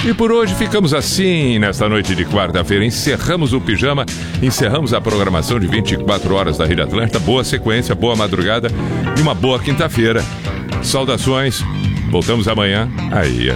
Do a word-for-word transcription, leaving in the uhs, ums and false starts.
E por hoje ficamos assim, nesta noite de quarta-feira. Encerramos o Pijama, encerramos a programação de vinte e quatro horas da Rede Atlântida. Boa sequência, boa madrugada e uma boa quinta-feira. Saudações, voltamos amanhã. Aí,